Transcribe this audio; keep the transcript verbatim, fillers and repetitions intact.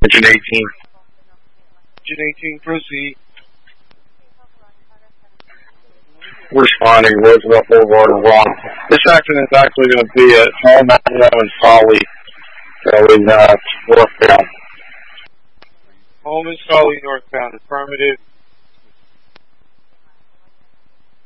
Engine eighteen. Engine eighteen, proceed. Responding, Roosevelt Boulevard, Ron. This accident is actually going to be at Home Avenue and Folly, so in uh, northbound. Home and Folly northbound, affirmative.